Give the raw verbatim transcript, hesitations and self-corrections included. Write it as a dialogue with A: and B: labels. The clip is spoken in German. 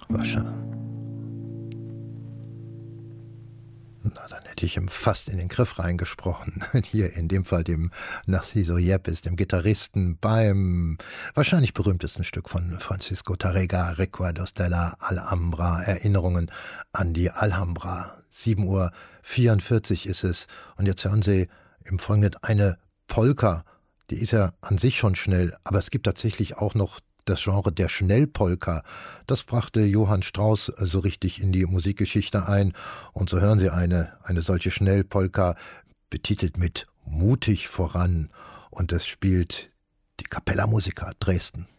A: Wahrscheinlich. Na, dann hätte ich ihm fast in den Griff reingesprochen. Hier in dem Fall dem Narciso Yepes, dem Gitarristen beim wahrscheinlich berühmtesten Stück von Francisco Tárrega, Recuerdos de la Alhambra, Erinnerungen an die Alhambra. sieben Uhr vierundvierzig ist es. Und jetzt hören Sie im Folgenden eine Polka. Die ist ja an sich schon schnell, aber es gibt tatsächlich auch noch das Genre der Schnellpolka. Das brachte Johann Strauss so richtig in die Musikgeschichte ein. Und so hören Sie eine, eine solche Schnellpolka, betitelt mit Mutig voran. Und das spielt die Capella Musica Dresden.